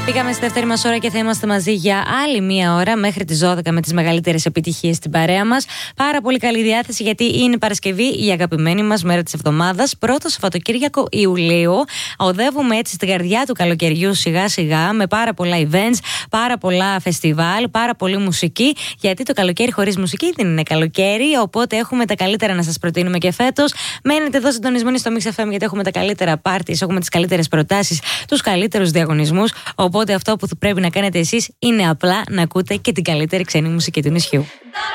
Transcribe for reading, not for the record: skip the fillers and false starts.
Πήγαμε στη δεύτερη μας ώρα και θα είμαστε μαζί για άλλη μία ώρα μέχρι τις 12 με τις μεγαλύτερες επιτυχίες στην παρέα μας. Πάρα πολύ καλή διάθεση γιατί είναι Παρασκευή, η αγαπημένη μας μέρα της εβδομάδας. Πρώτο Σαββατοκύριακο Ιουλίου. Οδεύουμε έτσι στην καρδιά του καλοκαιριού σιγά σιγά με πάρα πολλά events, πάρα πολλά φεστιβάλ, πάρα πολύ μουσική. Γιατί το καλοκαίρι χωρίς μουσική δεν είναι καλοκαίρι. Οπότε έχουμε τα καλύτερα να σας προτείνουμε και φέτος. Μένετε εδώ συντονισμένοι στο Mix FM γιατί έχουμε τα καλύτερα πάρτις, έχουμε τις καλύτερες προτάσεις, τους καλύτερους διαγωνισμούς. Οπότε αυτό που πρέπει να κάνετε εσείς είναι απλά να ακούτε και την καλύτερη ξένη μουσική του νησιού.